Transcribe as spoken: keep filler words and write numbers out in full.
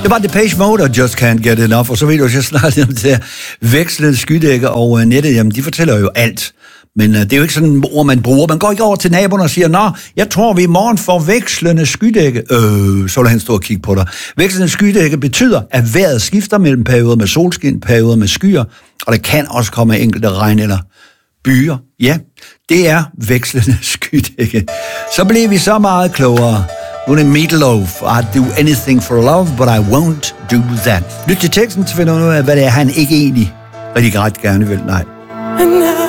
Det var Depeche Mode og Just Can't Get Enough, og så ved du også, jeg snakkede om det her vekslende skydækker og uh, nettet, jamen de fortæller jo alt. Men uh, det er jo ikke sådan et ord, man bruger. Man går ikke over til naboen og siger, nå, jeg tror, vi i morgen får vekslende skydække. Øh, så vil han stå og kigge på dig. Vekslende skydække betyder, at vejret skifter mellem perioder med solskin, perioder med skyer, og der kan også komme enkelte regn eller byer. Ja, det er vekslende skydække. Så blev vi så meget klogere. Nu er det Meatloaf. I'd do anything for love, but I won't do that. Lyt til teksten, så finder du ud af, hvad det er, han ikke egentlig rigtig ret gerne vil. Nej.